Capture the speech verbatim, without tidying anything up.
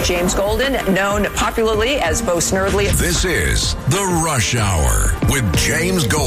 James Golden, known popularly as Bo Snerdley. This is The Rush Hour with James Golden.